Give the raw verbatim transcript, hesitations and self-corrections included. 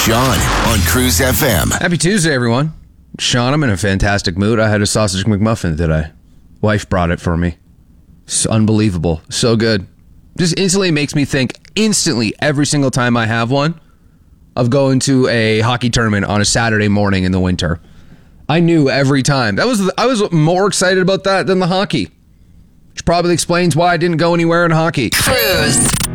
Sean on Cruise F M. Happy Tuesday, everyone. Sean, I'm in a fantastic mood. I had a sausage McMuffin today. Wife brought it for me. It's unbelievable. So good. Just instantly makes me think, instantly, every single time I have one, of going to a hockey tournament on a Saturday morning in the winter. I knew every time. That was I was more excited about that than the hockey. Which probably explains why I didn't go anywhere in hockey. Cruise.